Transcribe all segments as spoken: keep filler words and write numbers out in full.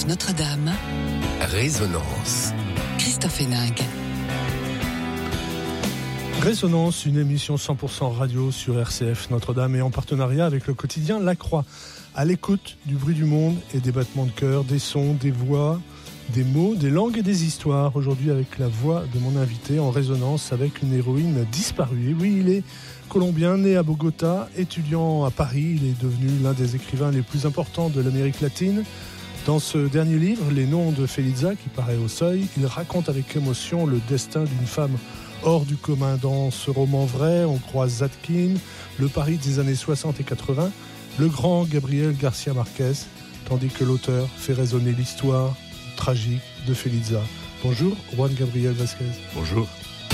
F Notre-Dame. Résonance. Christophe Héninck. Résonance, une émission cent pour cent radio sur R C F Notre-Dame et en partenariat avec le quotidien La Croix. À l'écoute du bruit du monde et des battements de cœur, des sons, des voix, des mots, des langues et des histoires. Aujourd'hui avec la voix de mon invité en résonance avec une héroïne disparue. Et oui, il est colombien, né à Bogota, étudiant à Paris. Il est devenu l'un des écrivains les plus importants de l'Amérique latine. Dans ce dernier livre, Les Noms de Felisa, qui paraît au Seuil, il raconte avec émotion le destin d'une femme hors du commun. Dans ce roman vrai, on croise Zadkine, le Paris des années soixante et quatre-vingts, le grand Gabriel Garcia Marquez, tandis que l'auteur fait résonner l'histoire tragique de Felisa. Bonjour, Juan Gabriel Vázquez. Bonjour.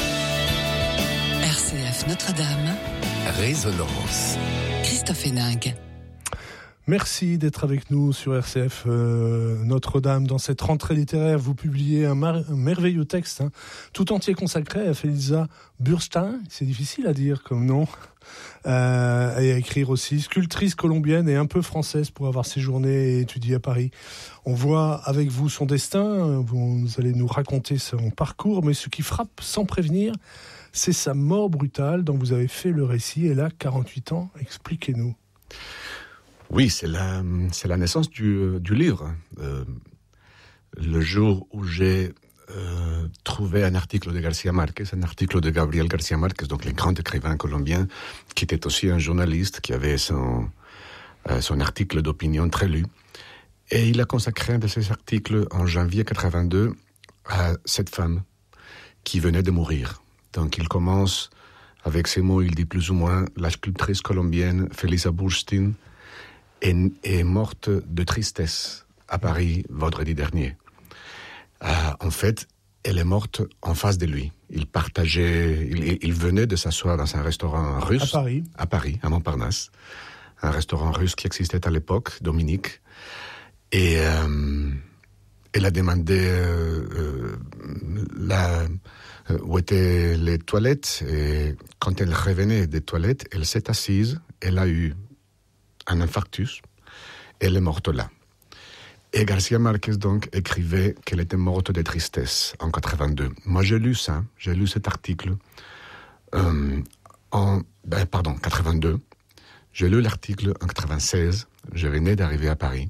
R C F Notre-Dame. Résonance. Christophe Héninck. Merci d'être avec nous sur R C F euh, Notre-Dame. Dans cette rentrée littéraire, vous publiez un, mar- un merveilleux texte, hein, tout entier consacré à Felisa Burstyn. C'est difficile à dire comme nom. Euh, et à écrire aussi. Sculptrice colombienne et un peu française pour avoir séjourné et étudié à Paris. On voit avec vous son destin. Vous allez nous raconter son parcours. Mais ce qui frappe sans prévenir, c'est sa mort brutale dont vous avez fait le récit. Elle a quarante-huit ans. Expliquez-nous. Oui, c'est la, c'est la naissance du, du livre. Euh, le jour où j'ai euh, trouvé un article de Garcia Marquez, un article de Gabriel Garcia Marquez, donc le grand écrivain colombien, qui était aussi un journaliste, qui avait son, euh, son article d'opinion très lu. Et il a consacré un de ses articles en janvier quatre-vingt-deux à cette femme qui venait de mourir. Donc il commence avec ces mots, il dit plus ou moins, la sculptrice colombienne Felisa Burstyn Est, est morte de tristesse à Paris vendredi dernier. Euh, en fait, elle est morte en face de lui. Il partageait, il, il venait de s'asseoir dans un restaurant russe. À Paris. À Paris, à Montparnasse. Un restaurant russe qui existait à l'époque, Dominique. Et euh, elle a demandé euh, euh, la, euh, où étaient les toilettes. Et quand elle revenait des toilettes, elle s'est assise. Elle a eu un infarctus, elle est morte là. Et Garcia Marquez, donc, écrivait qu'elle était morte de tristesse en quatre-vingt-deux. Moi, j'ai lu ça, j'ai lu cet article euh, en, ben, pardon, quatre-vingt-deux. J'ai lu l'article en quatre-vingt-seize, je venais d'arriver à Paris.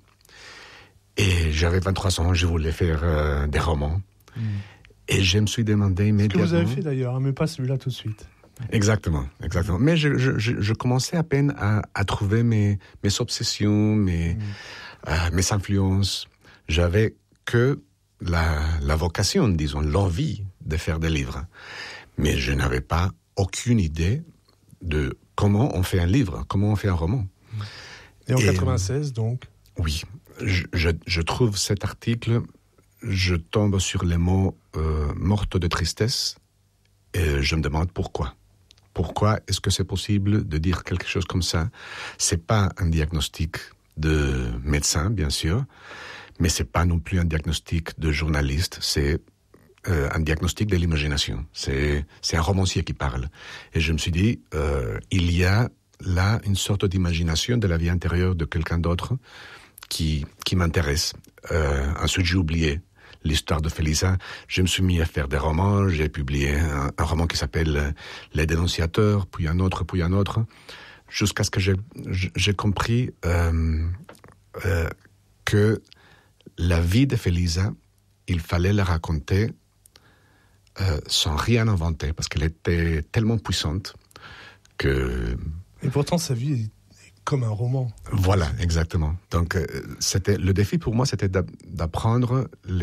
Et j'avais vingt-trois ans, je voulais faire euh, des romans. Mmh. Et je me suis demandé immédiatement... Ce que vous avez fait d'ailleurs, mais pas celui-là tout de suite. Exactement, exactement. Mais je, je, je, je commençais à peine à, à trouver mes, mes obsessions, mes, mmh. euh, mes influences. J'avais que la, la vocation, disons, l'envie de faire des livres. Mais je n'avais pas aucune idée de comment on fait un livre, comment on fait un roman. Et en Et, quatre-vingt-seize, donc? Oui, je, je, je trouve cet article, je tombe sur les mots euh, « morte de tristesse » et je me demande pourquoi. Pourquoi est-ce que c'est possible de dire quelque chose comme ça? C'est pas un diagnostic de médecin, bien sûr, mais c'est pas non plus un diagnostic de journaliste, c'est euh, un diagnostic de l'imagination. C'est, c'est un romancier qui parle. Et je me suis dit, euh, il y a là une sorte d'imagination de la vie intérieure de quelqu'un d'autre qui, qui m'intéresse. Euh, ensuite, j'ai oublié l'histoire de Felisa. Je me suis mis à faire des romans. J'ai publié un, un roman qui s'appelle Les Dénonciateurs, puis un autre, puis un autre, jusqu'à ce que j'ai, j'ai compris euh, euh, que la vie de Felisa, il fallait la raconter euh, sans rien inventer, parce qu'elle était tellement puissante que... Et pourtant, sa vie est comme un roman. Voilà, exactement. Donc, euh, c'était, le défi pour moi, c'était d'apprendre les